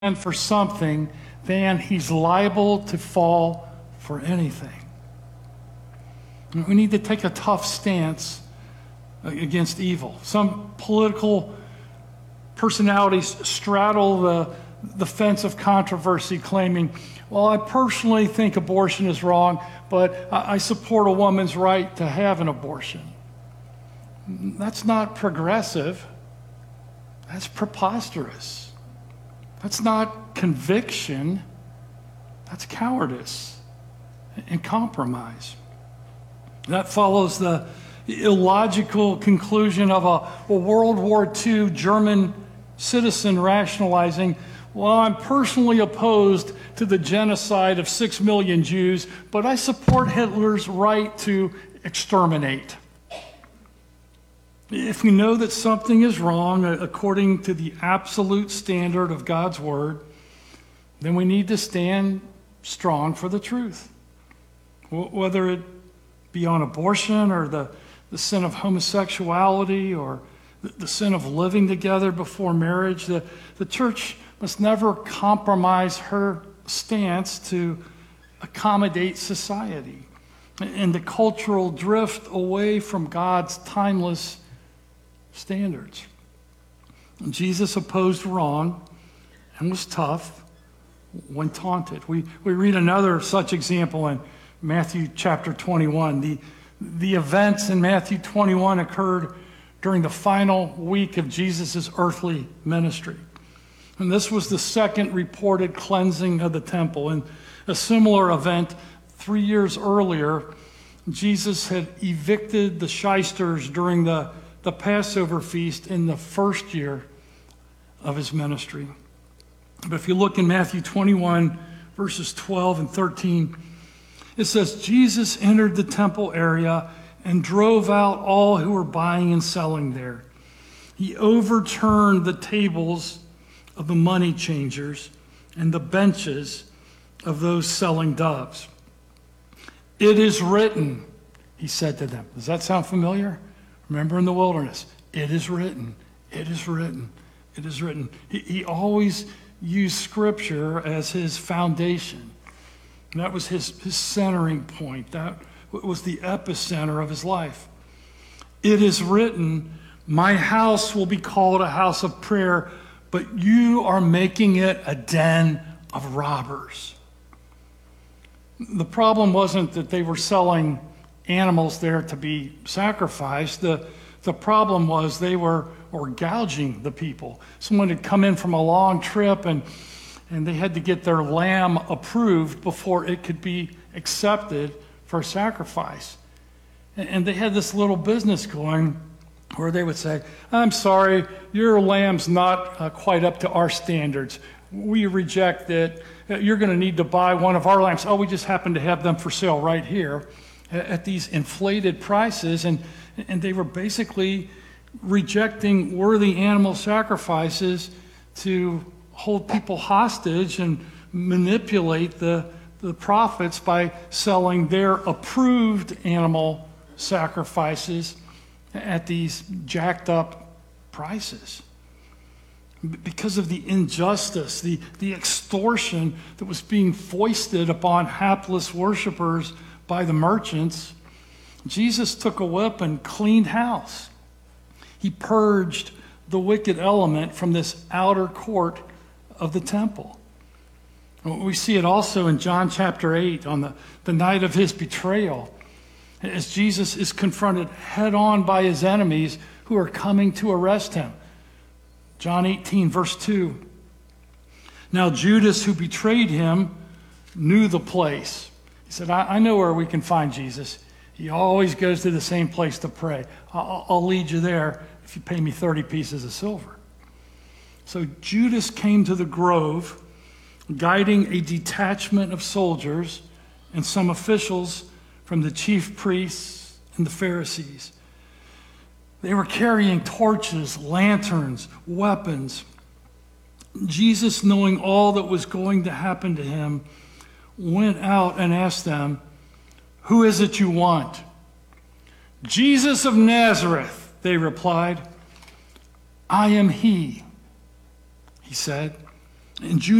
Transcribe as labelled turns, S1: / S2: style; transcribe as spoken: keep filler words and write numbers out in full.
S1: stand for something, then he's liable to fall for anything. We need to take a tough stance against evil. Some political personalities straddle the, the fence of controversy, claiming, well, I personally think abortion is wrong, but I support a woman's right to have an abortion. That's not progressive. That's preposterous. That's not conviction. That's cowardice and compromise. That follows the illogical conclusion of a, a World War Two German citizen rationalizing, well, I'm personally opposed to the genocide of six million Jews, but I support Hitler's right to exterminate. If we know that something is wrong according to the absolute standard of God's word, then we need to stand strong for the truth. Whether it be on abortion or the, the sin of homosexuality or the, the sin of living together before marriage, the, the church must never compromise her stance to accommodate society and the cultural drift away from God's timeless standards. Jesus opposed wrong and was tough when taunted. We, we read another such example in Matthew chapter twenty-one. The, the events in Matthew twenty-one occurred during the final week of Jesus' earthly ministry. And this was the second reported cleansing of the temple. In a similar event, three years earlier, Jesus had evicted the shysters during the the Passover feast in the first year of his ministry. But if you look in Matthew twenty-one, verses twelve and thirteen, it says, Jesus entered the temple area and drove out all who were buying and selling there. He overturned the tables of the money changers and the benches of those selling doves. It is written, he said to them. Does that sound familiar? Remember in the wilderness, it is written, it is written, it is written. He, he always used Scripture as his foundation. And that was his, his centering point. That was the epicenter of his life. It is written, my house will be called a house of prayer, but you are making it a den of robbers. The problem wasn't that they were selling animals there to be sacrificed. The, the problem was they were, were gouging the people. Someone had come in from a long trip and, and they had to get their lamb approved before it could be accepted for sacrifice. And, and they had this little business going where they would say, I'm sorry, your lamb's not uh, quite up to our standards. We reject it. You're going to need to buy one of our lambs. Oh, we just happen to have them for sale right here at these inflated prices, and, and they were basically rejecting worthy animal sacrifices to hold people hostage and manipulate the, the profits by selling their approved animal sacrifices at these jacked up prices. Because of the injustice, the, the extortion that was being foisted upon hapless worshipers by the merchants, Jesus took a whip and cleaned house. He purged the wicked element from this outer court of the temple. We see it also in John chapter eight on the, the night of his betrayal, as Jesus is confronted head on by his enemies who are coming to arrest him. John eighteen, verse two. Now Judas, who betrayed him, knew the place. He said, I, I know where we can find Jesus. He always goes to the same place to pray. I'll, I'll lead you there if you pay me thirty pieces of silver. So Judas came to the grove, guiding a detachment of soldiers and some officials from the chief priests and the Pharisees. They were carrying torches, lanterns, weapons. Jesus, knowing all that was going to happen to him, went out and asked them, who is it you want? Jesus of Nazareth, they replied. I am he, he said. In June